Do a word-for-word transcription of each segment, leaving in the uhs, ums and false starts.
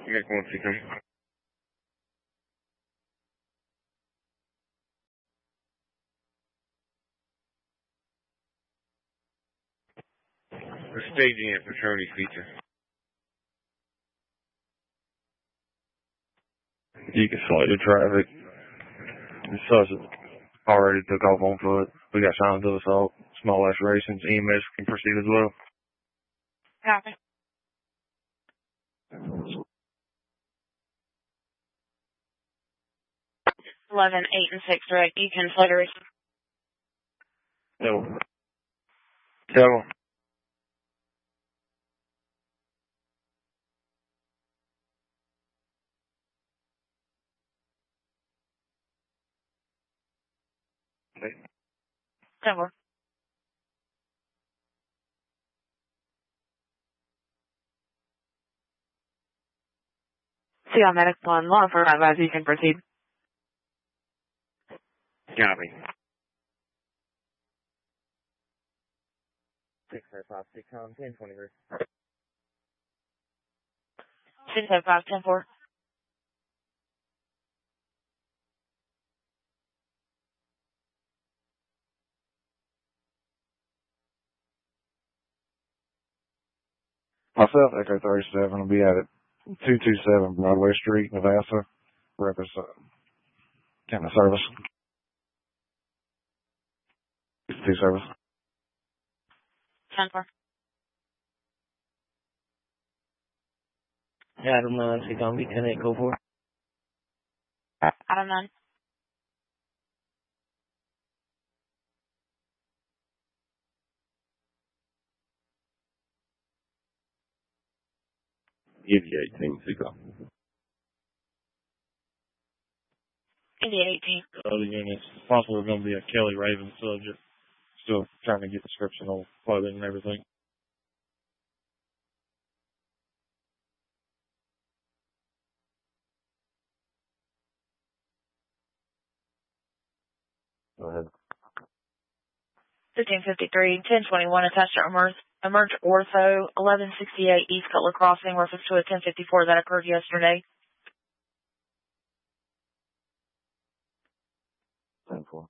Make one second. The staging and fraternity feature. You can select the traffic. The suspect already took off on foot. We got signs of assault, small lacerations. E M S can proceed as well. Copy. Eleven, eight, and six, direct. You can flutter. No. Several. Okay. Several. See on medical one, law for advise you can proceed. Copy. Six five five six um ten twenty three. Six seven five ten four. Myself, Echo thirty seven, will be at it. Two two seven Broadway Street, Navassa. Represent. Kind of service. Two service. Ten four. Adam nine, six on B ten eight, go for. Adam nine. Give you eighteen, six on. India eighteen. Other units, possibly going to be a Kelly Raven subject. Still trying to get description on clothing and everything. Go ahead. Fifteen fifty three, ten twenty one, attached to emerge emerge ortho, eleven sixty eight East Cutler Crossing, reference to a ten fifty four that occurred yesterday. ten four.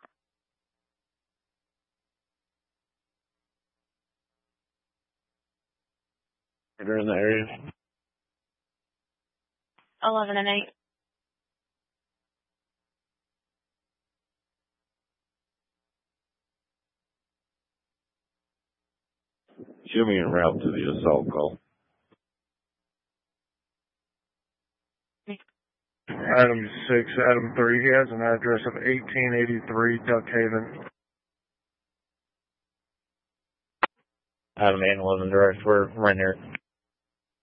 They're in the area. Eleven and eight. Show me en route to the assault call. Adam six, Adam three, he has an address of eighteen eighty-three Duck Haven. Adam and eleven direct, we're right here.